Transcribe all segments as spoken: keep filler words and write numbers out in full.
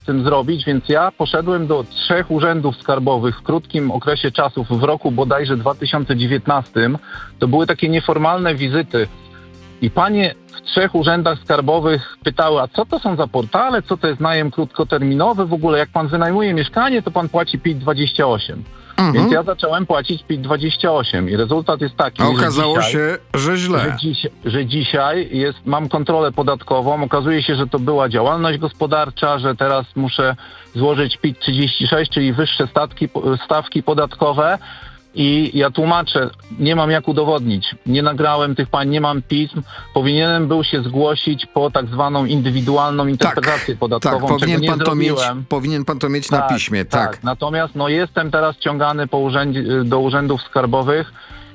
z tym zrobić, więc ja poszedłem do trzech urzędów skarbowych w krótkim okresie czasu, w roku bodajże dwa tysiące dziewiętnastym. To były takie nieformalne wizyty. I panie w trzech urzędach skarbowych pytały, a co to są za portale, co to jest najem krótkoterminowy, w ogóle jak pan wynajmuje mieszkanie, to pan płaci P I T dwadzieścia osiem. Mhm. Więc ja zacząłem płacić P I T dwadzieścia osiem i rezultat jest taki, a okazało że dzisiaj, się, że źle. Że, dziś, że dzisiaj jest, mam kontrolę podatkową, okazuje się, że to była działalność gospodarcza, że teraz muszę złożyć P I T trzydzieści sześć, czyli wyższe statki, stawki podatkowe. I ja tłumaczę, nie mam jak udowodnić, nie nagrałem tych pań, nie mam pism, powinienem był się zgłosić po tak zwaną indywidualną interpretację tak, podatkową, tak, powinien czego nie pan to mieć, zrobiłem. powinien pan to mieć tak, na piśmie, tak. tak. Natomiast no, jestem teraz ciągany po urzędzie, do urzędów skarbowych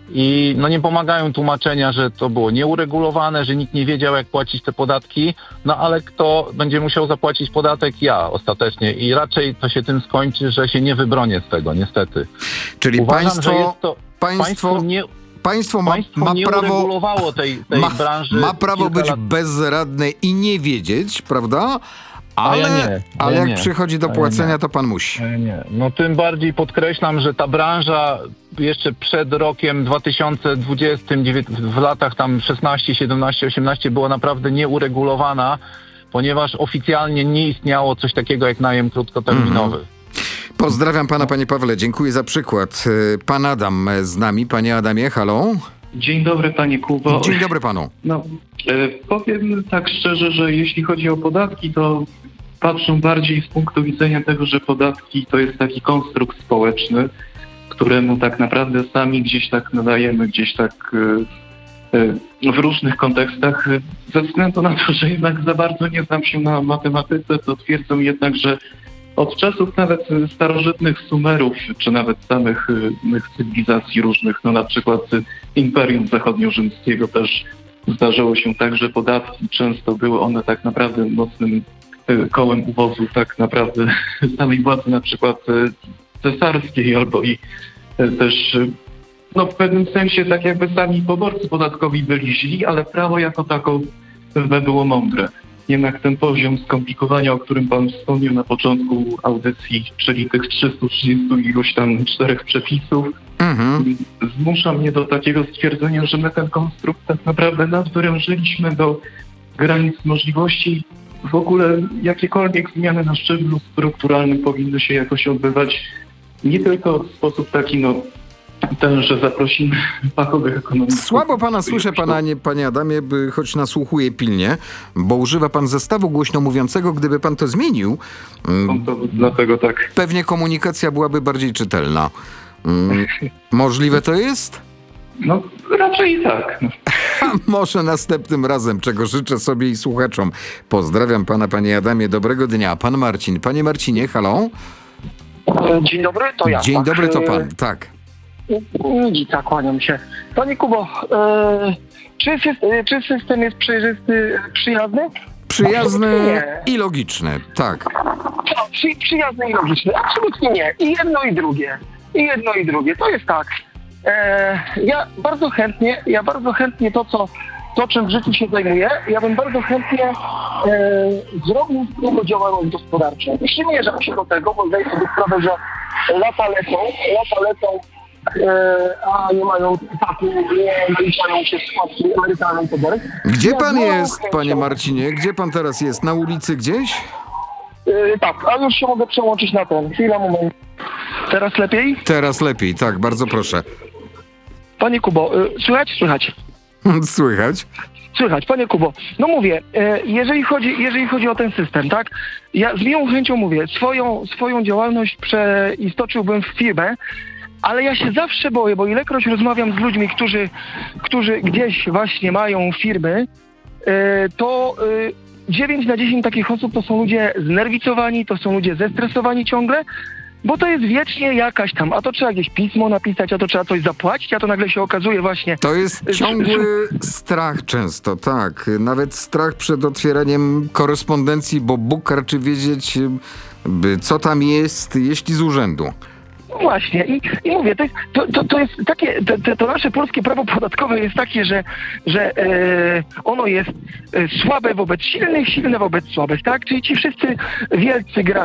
i no nie pomagają tłumaczenia, że to było nieuregulowane, że nikt nie wiedział jak płacić te podatki, no ale kto będzie musiał zapłacić podatek? Ja ostatecznie i raczej to się tym skończy, że się nie wybronię z tego, niestety. Czyli Uważam, państwo, że jest to, państwo, państwo nie... Państwo ma, Państwo ma nie prawo, uregulowało tej, tej ma, branży. ma prawo być lat... bezradne i nie wiedzieć, prawda? Ale, ja nie, ale ja jak nie. przychodzi do ja płacenia, nie. to pan musi. Ja nie. No tym bardziej podkreślam, że ta branża jeszcze przed rokiem dwa tysiące dwudziestym, w latach tam szesnaście, siedemnaście, osiemnaście była naprawdę nieuregulowana, ponieważ oficjalnie nie istniało coś takiego jak najem krótkoterminowy. Mm. Pozdrawiam pana, panie Pawle, dziękuję za przykład. Pan Adam z nami. Panie Adamie, halo? Dzień dobry, panie Kubo. Dzień dobry panu. No, e, powiem tak szczerze, że jeśli chodzi o podatki, to patrzę bardziej z punktu widzenia tego, że podatki to jest taki konstrukt społeczny, któremu tak naprawdę sami gdzieś tak nadajemy, gdzieś tak e, e, w różnych kontekstach. Ze względu na to, że jednak za bardzo nie znam się na matematyce, to twierdzę jednak, że od czasów nawet starożytnych Sumerów, czy nawet samych cywilizacji różnych, no na przykład Imperium Zachodniorzymskiego też zdarzało się tak, że podatki często były one tak naprawdę mocnym kołem uwozu tak naprawdę samej władzy na przykład cesarskiej albo i też no w pewnym sensie tak jakby sami poborcy podatkowi byli źli, ale prawo jako tako było mądre. Jednak ten poziom skomplikowania, o którym pan wspomniał na początku audycji, czyli tych trzystu trzydziestu iluś tam czterech przepisów, mhm. zmusza mnie do takiego stwierdzenia, że my ten konstrukt tak naprawdę nadwyrężyliśmy do granic możliwości. W ogóle jakiekolwiek zmiany na szczeblu strukturalnym powinny się jakoś odbywać nie tylko w sposób taki, no, ten, że zaprosimy fachowych ekonomistów. Słabo pana słyszę, pana, nie, panie Adamie, by, choć nasłuchuję pilnie, bo używa pan zestawu głośno mówiącego. Gdyby pan to zmienił, no to dlatego tak. Pewnie komunikacja byłaby bardziej czytelna. Możliwe to jest? No raczej tak. A może następnym razem, czego życzę sobie i słuchaczom. Pozdrawiam pana, panie Adamie. Dobrego dnia. Pan Marcin. Panie Marcinie, halo? Dzień dobry, to ja. Dzień dobry, to pan. Tak. Nidzica, kłaniam się. Panie Kubo, e, czy, system, czy system jest przejrzysty, przyjazny? Przyjazny i logiczny, tak. Tak, przy, przyjazny i logiczny. Absolutnie nie. I jedno i drugie. I jedno i drugie. To jest tak. E, ja bardzo chętnie, ja bardzo chętnie to, co to, czym w życiu się zajmuję, ja bym bardzo chętnie e, zrobił z tego działalność gospodarczą. Już nie mierzam się do tego, bo zdaję sobie sprawę, że lata lecą, lata lecą, e, a nie mają etapu, nie naliczają się składki emerytalne i tak dalej. Gdzie ja pan jest, chęcią, panie Marcinie? Gdzie pan teraz jest? Na ulicy gdzieś? E, tak, a już się mogę przełączyć na ten. Chwila, moment. Teraz lepiej? Teraz lepiej, tak, bardzo proszę. Panie Kubo, e, słychać? Słychać. Słychać. Słychać, panie Kubo. No mówię, jeżeli chodzi, jeżeli chodzi o ten system, tak? Ja z miłą chęcią mówię, swoją, swoją działalność przeistoczyłbym w firmę, ale ja się zawsze boję, bo ilekroć rozmawiam z ludźmi, którzy, którzy gdzieś właśnie mają firmy, to dziewięć na dziesięć takich osób to są ludzie znerwicowani, to są ludzie zestresowani ciągle, bo to jest wiecznie jakaś tam, a to trzeba jakieś pismo napisać, a to trzeba coś zapłacić, a to nagle się okazuje właśnie... To jest ciągły strach często, tak. Nawet strach przed otwieraniem korespondencji, bo Bóg raczy wiedzieć, co tam jest, jeśli z urzędu. No właśnie i, i mówię, to jest, to, to, to jest takie, to, to, to nasze polskie prawo podatkowe jest takie, że, że e, ono jest e, słabe wobec silnych, silne wobec słabych, tak? Czyli ci wszyscy wielcy gracze